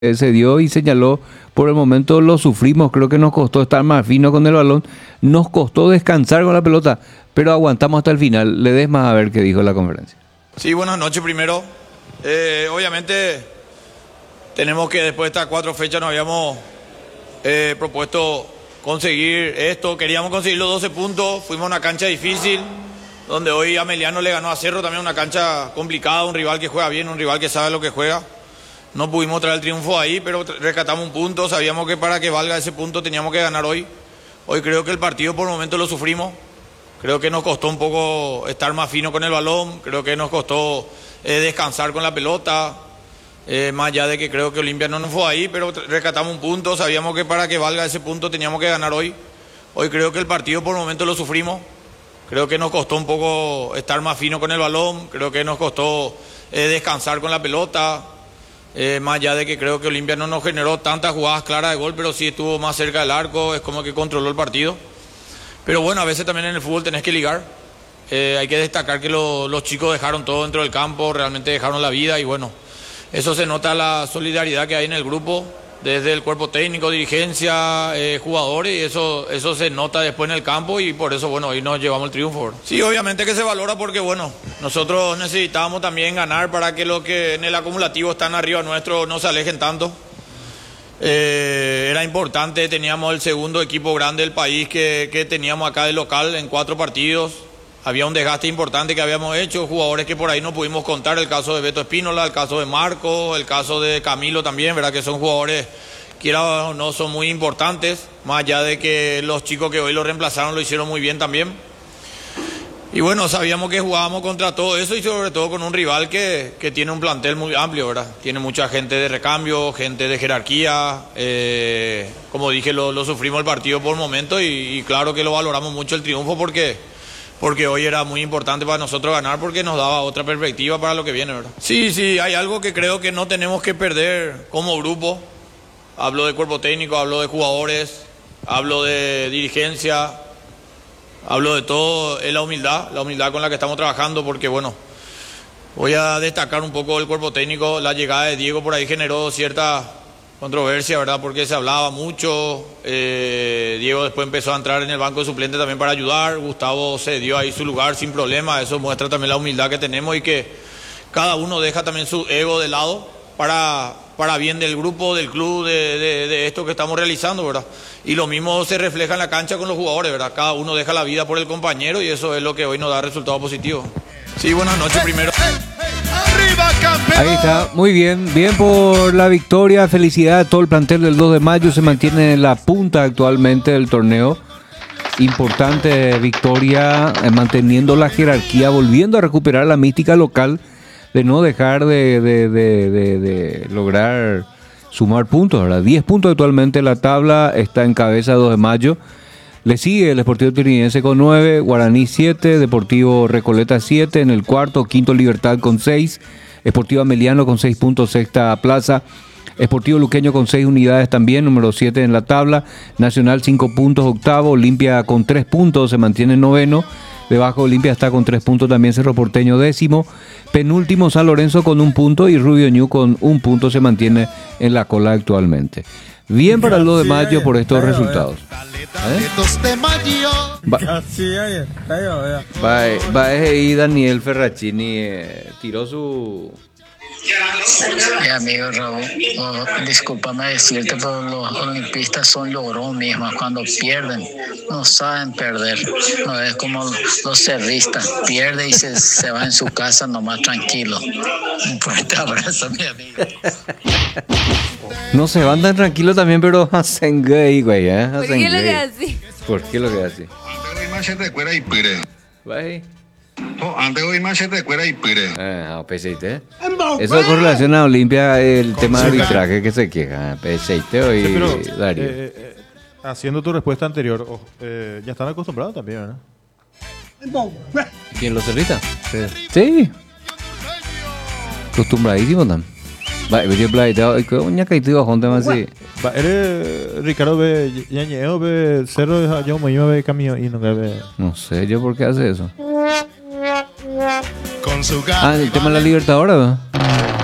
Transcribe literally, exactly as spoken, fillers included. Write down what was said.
eh, se dio y señaló, por el momento lo sufrimos, creo que nos costó estar más fino con el balón, nos costó descansar con la pelota, pero aguantamos hasta el final. Le des más a ver qué dijo en la conferencia. Sí, buenas noches primero. Eh, obviamente tenemos que después de estas cuatro fechas nos habíamos eh, propuesto conseguir esto, queríamos conseguir los doce puntos, fuimos a una cancha difícil, donde hoy Ameliano le ganó a Cerro, también una cancha complicada, un rival que juega bien, un rival que sabe lo que juega. No pudimos traer el triunfo ahí, pero rescatamos un punto, sabíamos que para que valga ese punto teníamos que ganar hoy. Hoy creo que el partido por el momento lo sufrimos, creo que nos costó un poco estar más fino con el balón, creo que nos costó eh, descansar con la pelota, eh, más allá de que creo que Olimpia no nos fue ahí, pero rescatamos un punto, sabíamos que para que valga ese punto teníamos que ganar hoy. Hoy creo que el partido por el momento lo sufrimos, creo que nos costó un poco estar más fino con el balón, creo que nos costó eh, descansar con la pelota. Eh, más allá de que creo que Olimpia no nos generó tantas jugadas claras de gol, pero sí estuvo más cerca del arco, es como que controló el partido. Pero bueno, a veces también en el fútbol tenés que ligar. Eh, hay que destacar que lo, los chicos dejaron todo dentro del campo, realmente dejaron la vida y bueno, eso se nota la solidaridad que hay en el grupo, desde el cuerpo técnico, dirigencia, eh, jugadores, y eso, eso se nota después en el campo y por eso, bueno, hoy nos llevamos el triunfo. Sí, obviamente que se valora porque, bueno, nosotros necesitábamos también ganar para que los que en el acumulativo están arriba nuestro no se alejen tanto. Eh, era importante, teníamos el segundo equipo grande del país que, que teníamos acá de local en cuatro partidos. Había un desgaste importante que habíamos hecho, jugadores que por ahí no pudimos contar, el caso de Beto Espínola, el caso de Marco, el caso de Camilo también, ¿verdad? Que son jugadores, quiera o no, son muy importantes, más allá de que los chicos que hoy lo reemplazaron lo hicieron muy bien también. Y bueno, sabíamos que jugábamos contra todo eso y sobre todo con un rival que, que tiene un plantel muy amplio, ¿verdad? Tiene mucha gente de recambio, gente de jerarquía, eh, como dije, lo, lo sufrimos el partido por momento y, y claro que lo valoramos mucho el triunfo porque... porque hoy era muy importante para nosotros ganar porque nos daba otra perspectiva para lo que viene, ¿verdad? Sí, sí, hay algo que creo que no tenemos que perder como grupo. Hablo de cuerpo técnico, hablo de jugadores, hablo de dirigencia, hablo de todo, es la humildad, la humildad con la que estamos trabajando porque, bueno, voy a destacar un poco el cuerpo técnico. La llegada de Diego por ahí generó cierta controversia, ¿verdad? Porque se hablaba mucho, eh, Diego después empezó a entrar en el banco de suplentes también para ayudar, Gustavo se dio ahí su lugar sin problema, eso muestra también la humildad que tenemos y que cada uno deja también su ego de lado para, para bien del grupo, del club, de, de, de esto que estamos realizando, ¿verdad? Y lo mismo se refleja en la cancha con los jugadores, ¿verdad? Cada uno deja la vida por el compañero y eso es lo que hoy nos da resultados positivos. Sí, buenas noches primero. Ahí está, muy bien, bien por la victoria, felicidad a todo el plantel del dos de mayo, se mantiene en la punta actualmente del torneo, importante victoria, eh, manteniendo la jerarquía, volviendo a recuperar la mística local, de no dejar de, de, de, de, de lograr sumar puntos, ¿verdad? diez puntos actualmente, la tabla está en cabeza dos de mayo. Le sigue el Sportivo Trinidense con nueve, Guaraní siete, Deportivo Recoleta siete, en el cuarto, quinto Libertad con seis, Sportivo Ameliano con seis puntos, sexta plaza, Sportivo Luqueño con seis unidades también, número siete en la tabla, Nacional cinco puntos, octavo, Olimpia con tres puntos, se mantiene noveno, debajo Olimpia está con tres puntos también Cerro Porteño décimo, penúltimo San Lorenzo con un punto y Rubio Ñu con un punto se mantiene en la cola actualmente. Bien para el dos de mayo por estos resultados. ¿Eh? Va, va ahí Daniel Ferracini eh, tiró su... Mi amigo Raúl, oh, discúlpame decirte, pero los olimpistas son llorón mismos. Cuando pierden, no saben perder. No es como los cerristas, pierde y se, se va en su casa nomás tranquilo. Un fuerte abrazo, mi amigo. No se van tan tranquilos también, pero hacen gay, güey, ¿eh? ¿Por qué lo que así? ¿Por qué lo que así? Vai. Oh, antes hoy más se te cuera y pire. Ah, P S T. Eso con relación a Olimpia, el tema de arbitraje que se queja. P S T hoy, sí, pero, Darío. Eh, eh, haciendo tu respuesta anterior, oh, eh, ya están acostumbrados también, ¿verdad? ¿Quién lo servita? Sí. Sí. Acostumbradísimo también. Va, yo plaiteo, coña que te bajón tema así. Va, eres Ricardo ve Yañeo ve Cerro yo me iba a ver camión y no ve. No sé yo por qué hace eso. Ah, el tema de la Libertadores, ¿verdad?